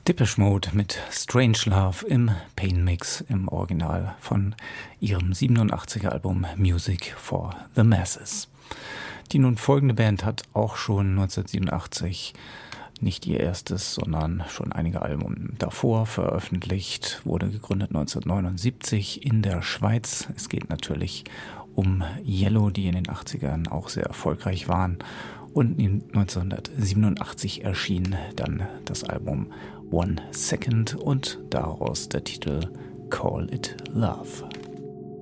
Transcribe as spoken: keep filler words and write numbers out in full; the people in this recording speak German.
Depeche Mode mit Strange Love im Pain Mix im Original von ihrem siebenundachtziger Album Music for the Masses. Die nun folgende Band hat auch schon neunzehnhundertsiebenundachtzig nicht ihr erstes, sondern schon einige Alben davor veröffentlicht, wurde gegründet neunzehnhundertneunundsiebzig in der Schweiz. Es geht natürlich um Yellow, die in den achtzigern auch sehr erfolgreich waren. Und neunzehnhundertsiebenundachtzig erschien dann das Album One Second und daraus der Titel Call It Love.